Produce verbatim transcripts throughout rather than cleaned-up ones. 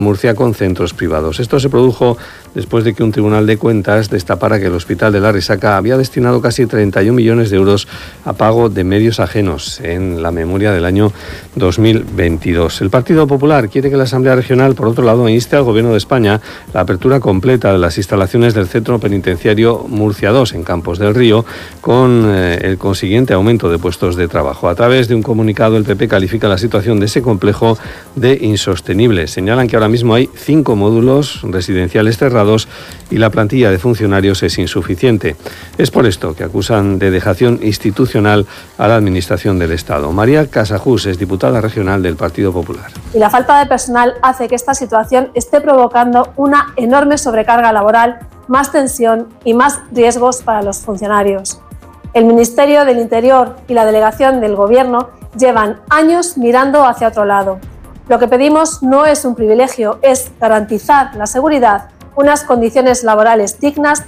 Murcia con centros privados. Esto se produjo después de que un tribunal de cuentas destapara que el Hospital de la Risaca había destinado casi treinta y un millones de euros a pago de medios ajenos en la memoria del año dos mil veintidós. El Partido Popular quiere que la Asamblea Regional, por otro lado, inste al Gobierno de España la apertura completa de las instalaciones del Centro Penitenciario Murcia dos en Campos del Río, con eh, el consiguiente aumento de puestos de trabajo. A través de un comunicado, el P P califica la situación de ese complejo de insostenible. Señalan que ahora mismo hay cinco módulos residenciales cerrados y la plantilla de funcionarios es insuficiente. Es por esto que acusan de dejación institucional a la Administración del Estado. María Casajús es diputada regional del Partido Popular. Y la falta de personal hace que esta situación esté provocando una enorme sobrecarga laboral, más tensión y más riesgos para los funcionarios. El Ministerio del Interior y la delegación del Gobierno llevan años mirando hacia otro lado. Lo que pedimos no es un privilegio, es garantizar la seguridad, unas condiciones laborales dignas.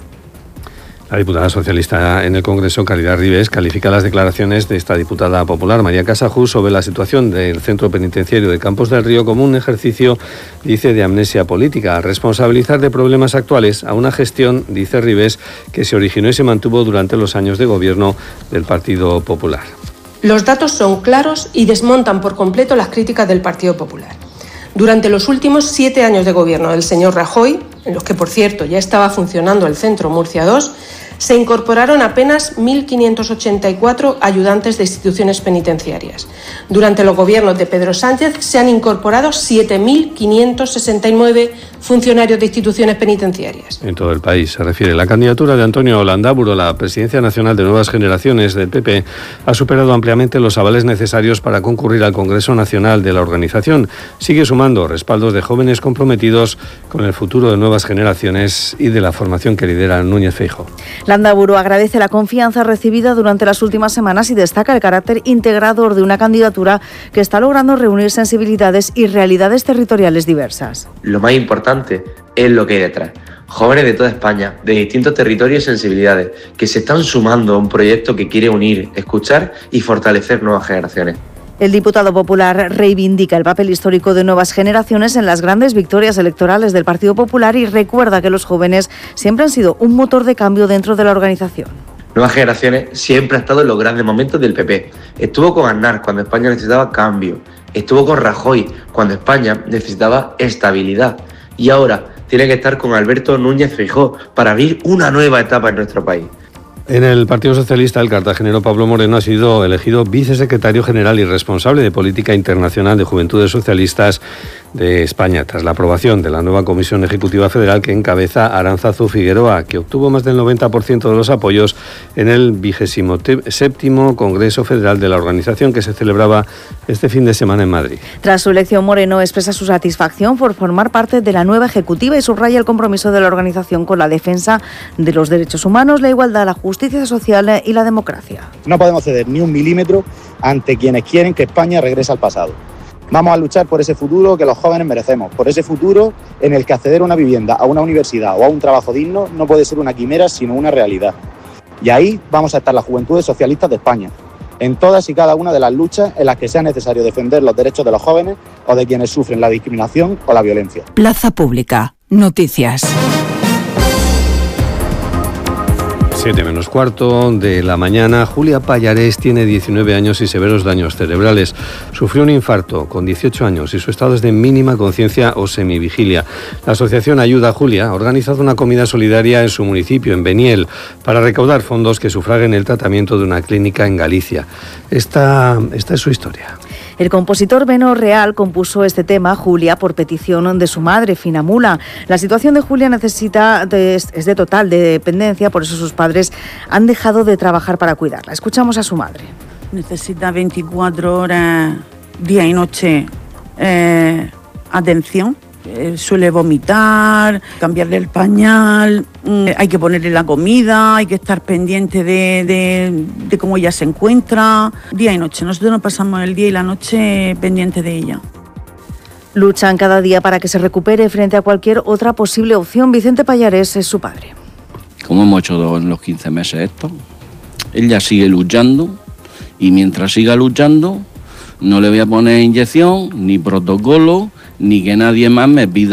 La diputada socialista en el Congreso, Caridad Ribes, califica las declaraciones de esta diputada popular, María Casajús, sobre la situación del centro penitenciario de Campos del Río como un ejercicio, dice, de amnesia política, al responsabilizar de problemas actuales a una gestión, dice Ribes, que se originó y se mantuvo durante los años de gobierno del Partido Popular. Los datos son claros y desmontan por completo las críticas del Partido Popular. Durante los últimos siete años de gobierno del señor Rajoy, en los que, por cierto, ya estaba funcionando el Centro Murcia dos, se incorporaron apenas mil quinientos ochenta y cuatro ayudantes de instituciones penitenciarias. Durante los gobiernos de Pedro Sánchez se han incorporado siete mil quinientos sesenta y nueve funcionarios de instituciones penitenciarias. En todo el país, se refiere. La candidatura de Antonio Landaburu a la presidencia nacional de Nuevas Generaciones del P P ha superado ampliamente los avales necesarios para concurrir al Congreso Nacional de la organización. Sigue sumando respaldos de jóvenes comprometidos con el futuro de Nuevas Generaciones y de la formación que lidera Núñez Feijóo. Landaburu agradece la confianza recibida durante las últimas semanas y destaca el carácter integrador de una candidatura que está logrando reunir sensibilidades y realidades territoriales diversas. Lo más importante es lo que hay detrás. Jóvenes de toda España, de distintos territorios y sensibilidades, que se están sumando a un proyecto que quiere unir, escuchar y fortalecer nuevas generaciones. El diputado popular reivindica el papel histórico de Nuevas Generaciones en las grandes victorias electorales del Partido Popular y recuerda que los jóvenes siempre han sido un motor de cambio dentro de la organización. Nuevas Generaciones siempre ha estado en los grandes momentos del P P. Estuvo con Aznar cuando España necesitaba cambio. Estuvo con Rajoy cuando España necesitaba estabilidad. Y ahora tiene que estar con Alberto Núñez Feijóo para abrir una nueva etapa en nuestro país. En el Partido Socialista, el cartagenero Pablo Moreno ha sido elegido vicesecretario general y responsable de Política Internacional de Juventudes Socialistas de España, tras la aprobación de la nueva Comisión Ejecutiva Federal que encabeza Aránzazu Figueroa, que obtuvo más del noventa por ciento de los apoyos en el vigésimo séptimo Congreso Federal de la organización que se celebraba este fin de semana en Madrid. Tras su elección, Moreno expresa su satisfacción por formar parte de la nueva Ejecutiva y subraya el compromiso de la organización con la defensa de los derechos humanos, la igualdad, la justicia justicia social y la democracia. No podemos ceder ni un milímetro ante quienes quieren que España regrese al pasado. Vamos a luchar por ese futuro que los jóvenes merecemos, por ese futuro en el que acceder a una vivienda, a una universidad o a un trabajo digno no puede ser una quimera, sino una realidad. Y ahí vamos a estar las Juventudes Socialistas de España, en todas y cada una de las luchas en las que sea necesario defender los derechos de los jóvenes o de quienes sufren la discriminación o la violencia. Plaza Pública. Noticias. Siete menos cuarto de la mañana. Julia Pallarés tiene diecinueve años y severos daños cerebrales. Sufrió un infarto con dieciocho años y su estado es de mínima conciencia o semivigilia. La asociación Ayuda a Julia ha organizado una comida solidaria en su municipio, en Beniel, para recaudar fondos que sufraguen el tratamiento de una clínica en Galicia. Esta, esta es su historia. El compositor Beno Real compuso este tema, Julia, por petición de su madre, Fina Mula. La situación de Julia necesita de, es de total dependencia, por eso sus padres han dejado de trabajar para cuidarla. Escuchamos a su madre. Necesita veinticuatro horas, día y noche, eh, atención. Eh, suele vomitar, cambiarle el pañal, eh, hay que ponerle la comida, hay que estar pendiente de, de, de cómo ella se encuentra, día y noche. Nosotros nos pasamos el día y la noche pendiente de ella. Luchan cada día para que se recupere frente a cualquier otra posible opción. Vicente Pallarés es su padre. Como hemos hecho en los quince meses esto, ella sigue luchando y mientras siga luchando no le voy a poner inyección ni protocolo ni que nadie más me pida